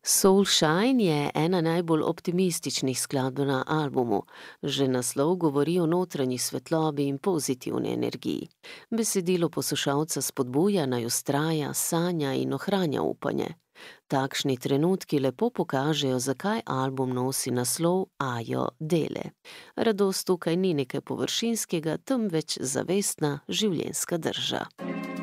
Soulshine je ena najbolj optimističnih skladb na albumu. Že naslov govori o notranji svetlobi in pozitivni energiji. Besedilo poslušalca spodbuja, naj vztraja, sanja in ohranja upanje. Takšni trenutki lepo pokažejo, zakaj album nosi naslov Ajo Dele. Radost tukaj ni nekaj površinskega, temveč zavestna življenjska drža.